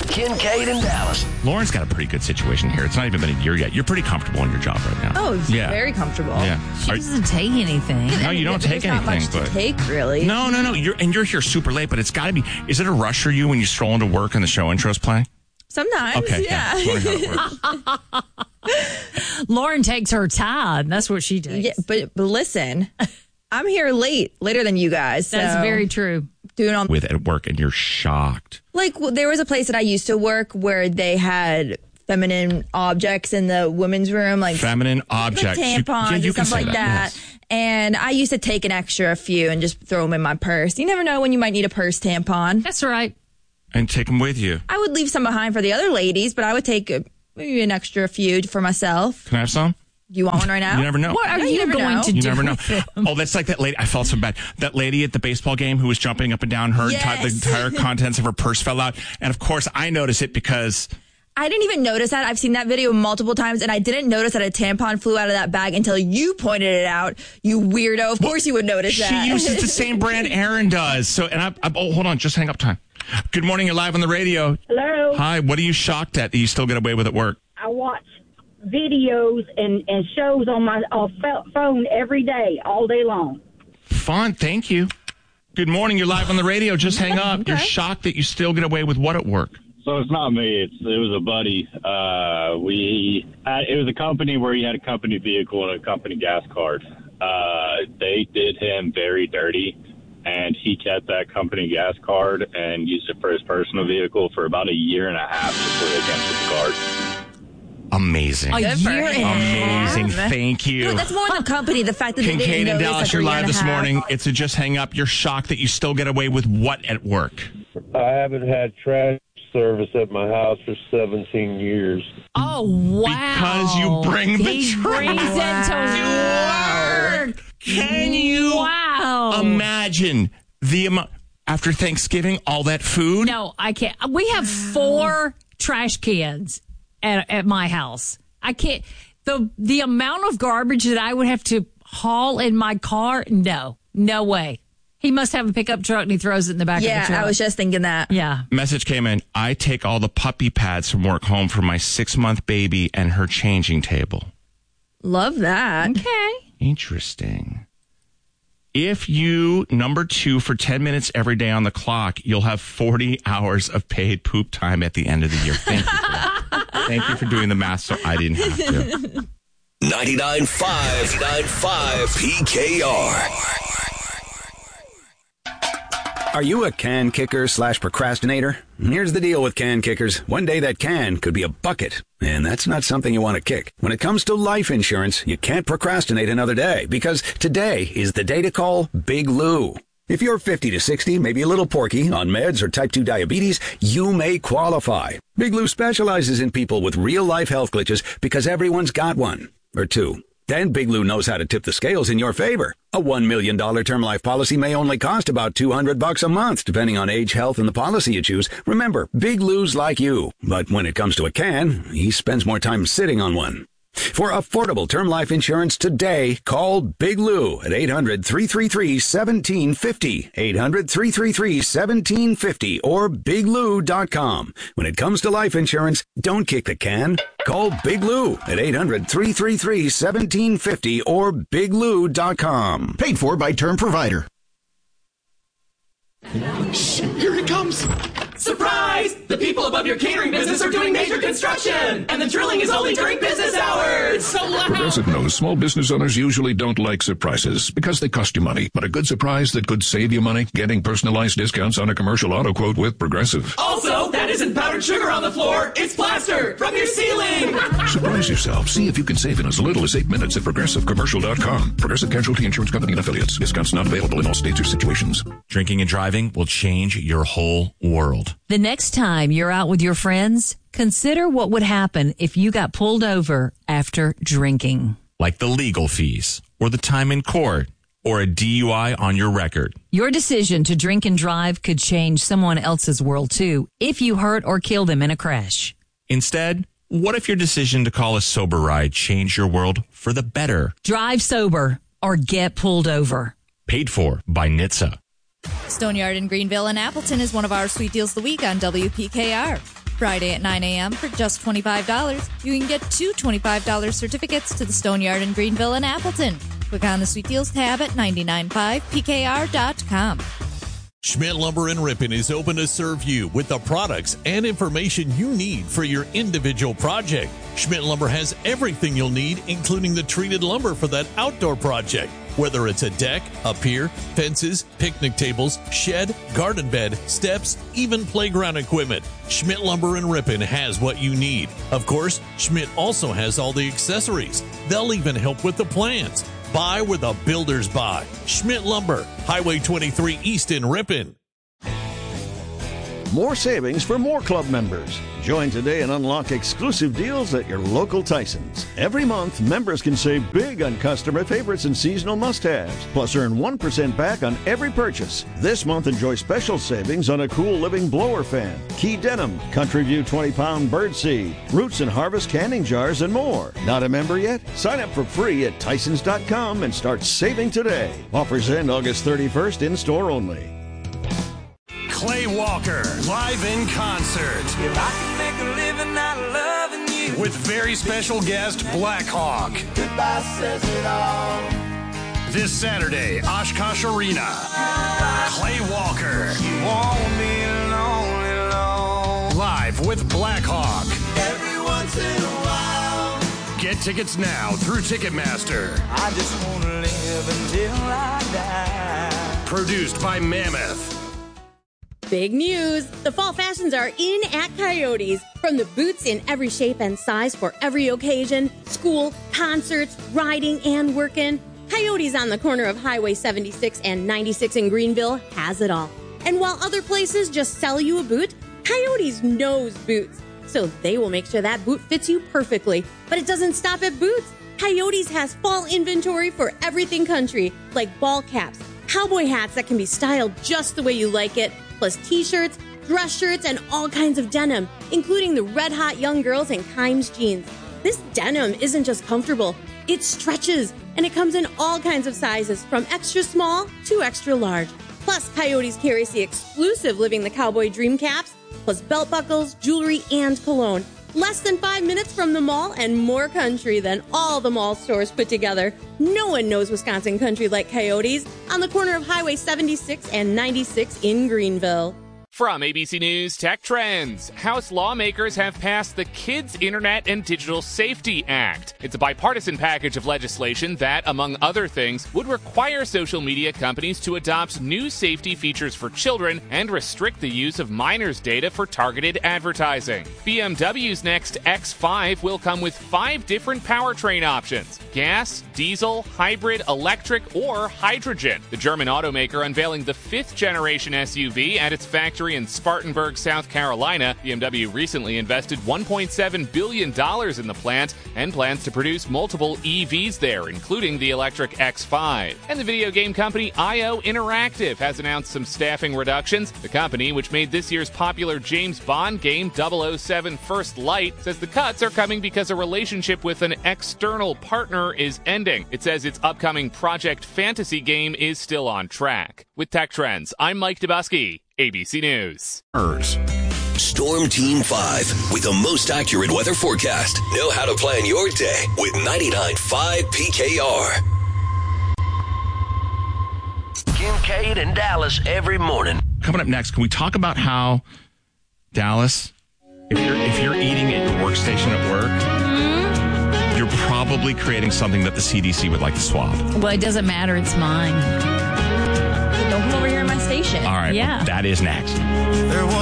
Kincaid and Dallas. Lauren's got a pretty good situation here. It's not even been a year yet. You're pretty comfortable in your job right now. Oh, very comfortable. Yeah. She doesn't take anything. No, you don't take There's anything. not much to take, really. No. You're here super late, but it's got to be. Is it a rush for you when you stroll into work and the show intros play? Sometimes, Okay, yeah. Just wondering how it works. Lauren takes her time. That's what she takes. Yeah, but listen, I'm here later than you guys. That's so very true. doing all With at work, and you're shocked. there was a place that I used to work where they had feminine objects in the women's room, like Feminine objects. like tampons you and can stuff say like that. Yes. And I used to take an extra few and just throw them in my purse. You never know when you might need a purse tampon. That's right. And take them with you. I would leave some behind for the other ladies, but I would take maybe an extra few for myself. Can I have some? Do you want one right now? You never know. What are No, you never going know. to You do never know. with them? Oh, that's like that lady. I felt so bad. That lady at the baseball game who was jumping up and down. The Yes. entire contents of her purse fell out. And of course, I noticed it because I didn't even notice that. I've seen that video multiple times, and I didn't notice that a tampon flew out of that bag until you pointed it out. You weirdo. Of course you would notice she that. uses the same brand Aaron does. So, and oh, hold on. Just hang up time. Good morning. You're live on the radio. Hello. Hi. What are you shocked at that you still get away with at work? I watch videos and shows on my phone every day, all day long. Fun. Thank you. Good morning. You're live on the radio. Just hang up. Okay. You're shocked that you still get away with what at work? So it's not me. It was a buddy. It was a company where he had a company vehicle and a company gas card. They did him very dirty, and he kept that company gas card and used it for his personal vehicle for about a year and a half before they canceled the card. Amazing. A Good for year and a him. half? Amazing. Thank you. No, that's more than the company. The fact that they Kincaid didn't and notice Dallas, after you're a year live and a this half. morning. It's a just hang up. You're shocked that you still get away with what at work? I haven't had trash service at my house for 17 years. Oh, wow. Because you bring the He brings it to work. Can you Wow. imagine the amount after Thanksgiving, all that food? No, I can't. We have 4 trash cans at my house. I can't. The amount of garbage that I would have to haul in my car, no way. He must have a pickup truck and he throws it in the back of the truck. Yeah, I was just thinking that. Yeah. Message came in. I take all the puppy pads from work home for my 6-month baby and her changing table. Love that. Okay. Interesting. If you, number 2, for 10 minutes every day on the clock, you'll have 40 hours of paid poop time at the end of the year. Thank you for that. Thank you for doing the math so I didn't have to. 99.5 PKR. Are you a can kicker / procrastinator? Here's the deal with can kickers. One day that can could be a bucket, and that's not something you want to kick. When it comes to life insurance, you can't procrastinate another day because today is the day to call Big Lou. If you're 50 to 60, maybe a little porky, on meds or type 2 diabetes, you may qualify. Big Lou specializes in people with real-life health glitches because everyone's got one or two. Then Big Lou knows how to tip the scales in your favor. A $1 million term life policy may only cost about $200 a month, depending on age, health, and the policy you choose. Remember, Big Lou's like you. But when it comes to a can, he spends more time sitting on one. For affordable term life insurance today, call Big Lou at 800-333-1750, 800-333-1750, or biglou.com. When it comes to life insurance, don't kick the can. Call Big Lou at 800-333-1750 or biglou.com. Paid for by Term Provider. Shh, here it comes. Surprise! The people above your catering business are doing major construction, and the drilling is only during business hours. So loud. Progressive knows small business owners usually don't like surprises because they cost you money. But a good surprise that could save you money, getting personalized discounts on a commercial auto quote with Progressive. Also, that isn't powdered sugar on the floor. It's plaster from your ceiling. Surprise yourself. See if you can save in as little as 8 minutes at ProgressiveCommercial.com. Progressive Casualty Insurance Company and Affiliates. Discounts not available in all states or situations. Drinking and driving will change your whole world. The next time you're out with your friends, consider what would happen if you got pulled over after drinking. Like the legal fees, or the time in court, or a DUI on your record. Your decision to drink and drive could change someone else's world too, if you hurt or kill them in a crash. Instead, what if your decision to call a sober ride changed your world for the better? Drive sober or get pulled over. Paid for by NHTSA. Stoneyard in Greenville and Appleton is one of our sweet deals of the week on WPKR. Friday at 9 a.m. for just $25. You can get 2 $25 certificates to the Stoneyard in Greenville and Appleton. Click on the Sweet Deals tab at 995pkr.com. Schmidt Lumber in Ripon is open to serve you with the products and information you need for your individual project. Schmidt Lumber has everything you'll need, including the treated lumber for that outdoor project. Whether it's a deck, a pier, fences, picnic tables, shed, garden bed, steps, even playground equipment, Schmidt Lumber in Ripon has what you need. Of course, Schmidt also has all the accessories. They'll even help with the plans. Buy where the builders buy. Schmidt Lumber, Highway 23 East in Ripon. More savings for more club members. Join today and unlock exclusive deals at your local Tyson's. Every month, members can save big on customer favorites and seasonal must-haves, plus earn 1% back on every purchase. This month, enjoy special savings on a Cool Living blower fan, Key Denim, Country View 20-pound birdseed, Roots and Harvest canning jars, and more. Not a member yet? Sign up for free at Tysons.com and start saving today. Offers end August 31st, in-store only. Clay Walker, live in concert. If I can make a living out of loving you. With very special guest, Black Hawk. Goodbye says it all. This Saturday, Oshkosh Arena. Clay Walker. You won't be lonely long. Live with Black Hawk. Every once in a while. Get tickets now through Ticketmaster. I just want to live until I die. Produced by Mammoth. Big news! The fall fashions are in at Coyotes. From the boots in every shape and size for every occasion, school, concerts, riding, and working, Coyotes on the corner of Highway 76 and 96 in Greenville has it all. And while other places just sell you a boot, Coyotes knows boots. So they will make sure that boot fits you perfectly. But it doesn't stop at boots. Coyotes has fall inventory for everything country, like ball caps, cowboy hats that can be styled just the way you like it, plus t-shirts, dress shirts, and all kinds of denim, including the Red Hot Young Girls and Kimes jeans. This denim isn't just comfortable, it stretches, and it comes in all kinds of sizes, from extra small to extra large. Plus, Coyotes carries the exclusive Living the Cowboy Dream caps, plus belt buckles, jewelry, and cologne. Less than 5 minutes from the mall and more country than all the mall stores put together. No one knows Wisconsin country like Coyotes on the corner of Highway 76 and 96 in Greenville. From ABC News Tech Trends, House lawmakers have passed the Kids Internet and Digital Safety Act. It's a bipartisan package of legislation that, among other things, would require social media companies to adopt new safety features for children and restrict the use of minors' data for targeted advertising. BMW's next X5 will come with 5 different powertrain options: gas, diesel, hybrid, electric, or hydrogen. The German automaker unveiling the 5th generation SUV at its factory in Spartanburg, South Carolina. BMW recently invested $1.7 billion in the plant and plans to produce multiple EVs there, including the electric X5. And the video game company IO Interactive has announced some staffing reductions. The company, which made this year's popular James Bond game 007 First Light, says the cuts are coming because a relationship with an external partner is ending. It says its upcoming Project Fantasy game is still on track. With Tech Trends, I'm Mike Dubusky, ABC News. Storm Team 5 with the most accurate weather forecast. Know how to plan your day with 99.5 PKR. Kincaid and Dallas every morning. Coming up next, can we talk about how Dallas, if you're eating at your workstation at work, you're probably creating something that the CDC would like to swap. Well, it doesn't matter. It's mine. Don't come over here in my station. All right. Yeah. Well, that is next.